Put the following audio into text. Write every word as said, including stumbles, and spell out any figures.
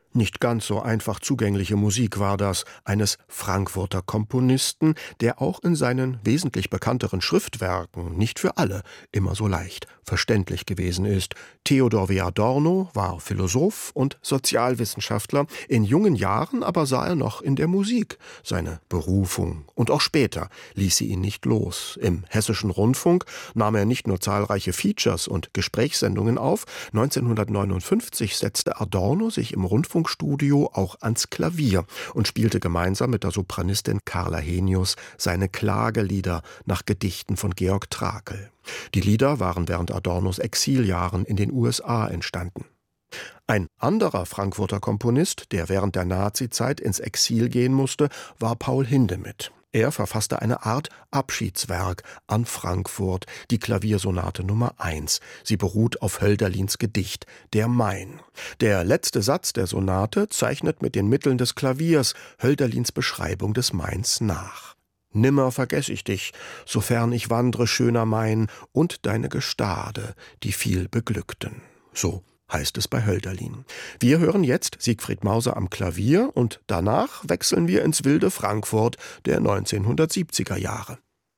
Nicht ganz so einfach zugängliche Musik war das eines Frankfurter Komponisten, der auch in seinen wesentlich bekannteren Schriftwerken nicht für alle immer so leicht verständlich gewesen ist. Theodor W. Adorno war Philosoph und Sozialwissenschaftler. In jungen Jahren aber sah er noch in der Musik seine Berufung. Und auch später ließ sie ihn nicht los. Im Hessischen Rundfunk nahm er nicht nur zahlreiche Features und Gesprächssendungen auf. neunzehnhundertneunundfünfzig setzte Adorno sich im Rundfunkstudio auch ans Klavier und spielte gemeinsam mit der Sopranistin Carla Henius seine Klagelieder nach Gedichten von Georg Trakl. Die Lieder waren während Adornos Exiljahren in den U S A entstanden. Ein anderer Frankfurter Komponist, der während der Nazizeit ins Exil gehen musste, war Paul Hindemith. Er verfasste eine Art Abschiedswerk an Frankfurt, die Klaviersonate Nummer eins. Sie beruht auf Hölderlins Gedicht Der Main. Der letzte Satz der Sonate zeichnet mit den Mitteln des Klaviers Hölderlins Beschreibung des Mains nach. Nimmer vergess ich dich, sofern ich wandre, schöner Main, und deine Gestade, die viel beglückten. So heißt es bei Hölderlin. Wir hören jetzt Siegfried Mauser am Klavier und danach wechseln wir ins wilde Frankfurt der neunzehnhundertsiebziger Jahre.